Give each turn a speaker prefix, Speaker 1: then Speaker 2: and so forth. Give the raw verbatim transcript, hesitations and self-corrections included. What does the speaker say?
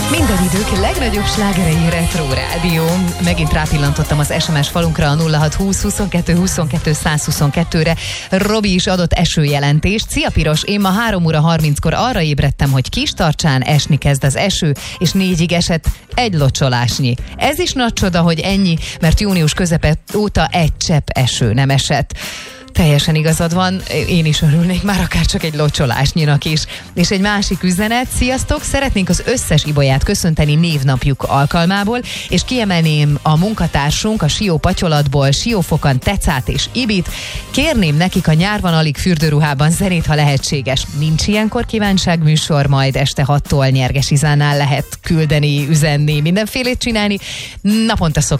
Speaker 1: Minden idők legnagyobb slágerei Retro Rádió. Megint rápillantottam az es em es falunkra a nulla hat húsz huszonkettő huszonkettő száz huszonkettőre. Robi is adott esőjelentést. Szia Piros, én ma három óra harminckor arra ébredtem, hogy Kistarcsán esni kezd az eső, és négyig esett egy locsolásnyi. Ez is nagy csoda, hogy ennyi, mert június közepe óta egy csepp eső nem esett. Teljesen igazad van, én is örülnék már akár csak egy locsolásnyinak is. És egy másik üzenet, sziasztok, szeretnénk az összes ibolyát köszönteni névnapjuk alkalmából, és kiemelném a munkatársunk a Sió Patyolatból, Siófokon Tecát és Ibit. Kérném nekik a Nyár van alig fürdőruhában zenét, ha lehetséges. Nincs ilyenkor kívánságműsor, majd este hattól Nyerges Izánál lehet küldeni, üzenni, mindenfélét csinálni. Naponta szok